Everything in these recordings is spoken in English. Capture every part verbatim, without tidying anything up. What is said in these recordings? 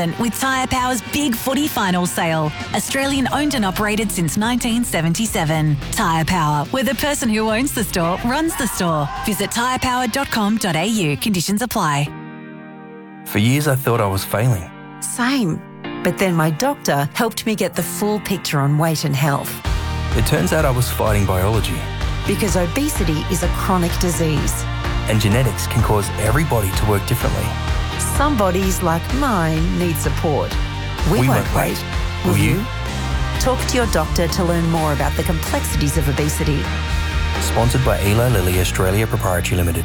With Tyre Power's Big Footy Final Sale. Australian owned and operated since nineteen seventy-seven. Tyre Power, where the person who owns the store runs the store. Visit tyre power dot com dot a u. Conditions apply. For years I thought I was failing. Same. But then my doctor helped me get the full picture on weight and health. It turns out I was fighting biology. Because obesity is a chronic disease. And genetics can cause everybody to work differently. Some bodies, like mine, need support. We, We won't, won't wait. wait. Will Will you? you? Talk to your doctor to learn more about the complexities of obesity. Sponsored by Eli Lilly Australia Proprietary Limited.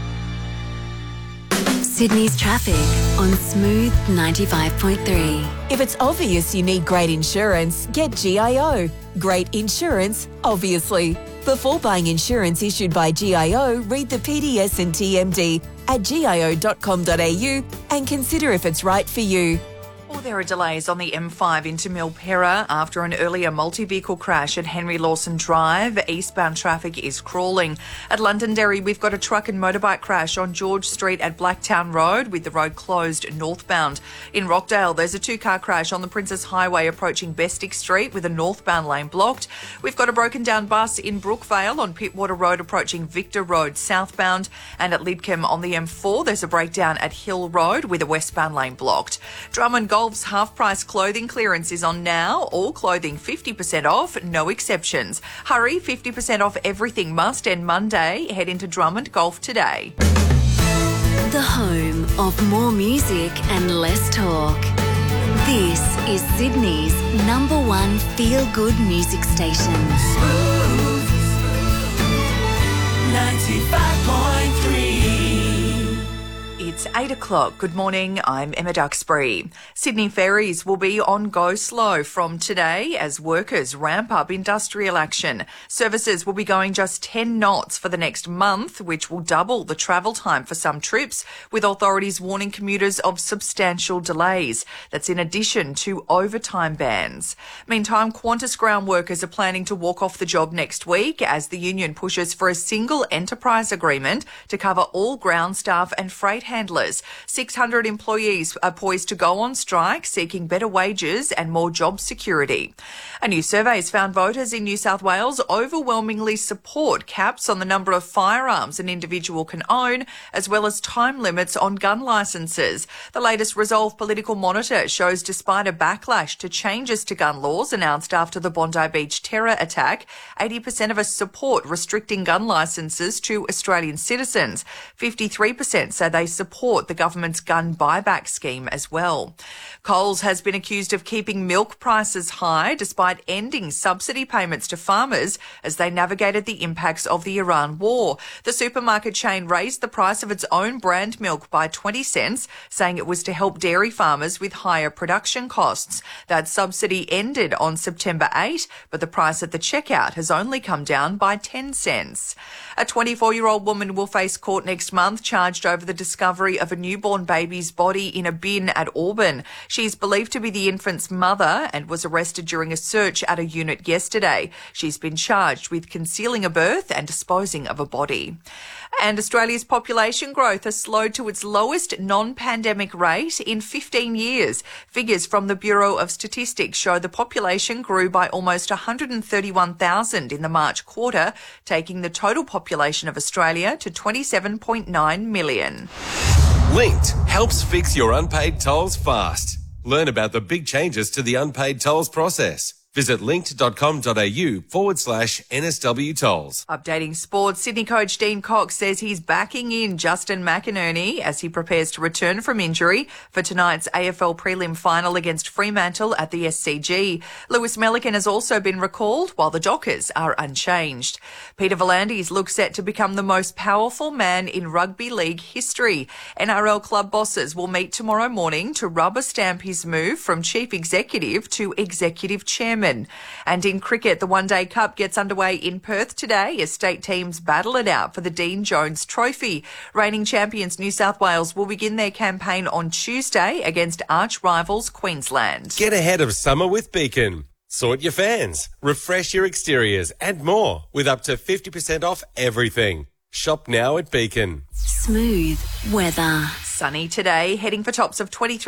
Sydney's traffic on Smooth ninety-five point three. If it's obvious you need great insurance, get G I O. Great insurance, obviously. Before buying insurance issued by G I O, read the P D S and T M D at g i o dot com dot a u and consider if it's right for you. Well, there are delays on the M five into Milperra after an earlier multi-vehicle crash at Henry Lawson Drive. Eastbound traffic is crawling. At Londonderry, we've got a truck and motorbike crash on George Street at Blacktown Road with the road closed northbound. In Rockdale, there's a two-car crash on the Princess Highway approaching Bestick Street with a northbound lane blocked. We've got a broken down bus in Brookvale on Pittwater Road approaching Victor Road southbound. And at Lidcombe on the M four, there's a breakdown at Hill Road with a westbound lane blocked. Drummond Golf's half-price clothing clearance is on now. All clothing fifty percent off, no exceptions. Hurry, fifty percent off everything must end Monday. Head into Drummond Golf today. The home of more music and less talk. This is Sydney's number one feel-good music station. Smooth ninety-five point three. It's eight o'clock. Good morning. I'm Emma Duxbury. Sydney ferries will be on go slow from today as workers ramp up industrial action. Services will be going just ten knots for the next month, which will double the travel time for some trips, with authorities warning commuters of substantial delays. That's in addition to overtime bans. Meantime, Qantas ground workers are planning to walk off the job next week as the union pushes for a single enterprise agreement to cover all ground staff and freight handlers. six hundred employees are poised to go on strike, seeking better wages and more job security. A new survey has found voters in New South Wales overwhelmingly support caps on the number of firearms an individual can own, as well as time limits on gun licences. The latest Resolve Political Monitor shows despite a backlash to changes to gun laws announced after the Bondi Beach terror attack, eighty percent of us support restricting gun licences to Australian citizens. fifty-three percent say they support support the government's gun buyback scheme as well. Coles has been accused of keeping milk prices high despite ending subsidy payments to farmers as they navigated the impacts of the Iran war. The supermarket chain raised the price of its own brand milk by twenty cents, saying it was to help dairy farmers with higher production costs. That subsidy ended on September eighth, but the price at the checkout has only come down by ten cents. A twenty-four-year-old woman will face court next month charged over the discovery of a newborn baby's body in a bin at Auburn. She's believed to be the infant's mother and was arrested during a search at a unit yesterday. She's been charged with concealing a birth and disposing of a body. And Australia's population growth has slowed to its lowest non-pandemic rate in fifteen years. Figures from the Bureau of Statistics show the population grew by almost one hundred thirty-one thousand in the March quarter, taking the total population of Australia to twenty-seven point nine million. Linked helps fix your unpaid tolls fast. Learn about the big changes to the unpaid tolls process. Visit linked.com.au forward slash NSW tolls. Updating sports, Sydney coach Dean Cox says he's backing in Justin McInerney as he prepares to return from injury for tonight's A F L prelim final against Fremantle at the S C G. Lewis Melican has also been recalled while the Dockers are unchanged. Peter V'landys looks set to become the most powerful man in rugby league history. N R L club bosses will meet tomorrow morning to rubber stamp his move from chief executive to executive chairman. And in cricket, the One Day Cup gets underway in Perth today as state teams battle it out for the Dean Jones Trophy. Reigning champions New South Wales will begin their campaign on Tuesday against arch rivals Queensland. Get ahead of summer with Beacon. Sort your fans, refresh your exteriors and more with up to fifty percent off everything. Shop now at Beacon. Smooth weather. Sunny today, heading for tops of twenty-three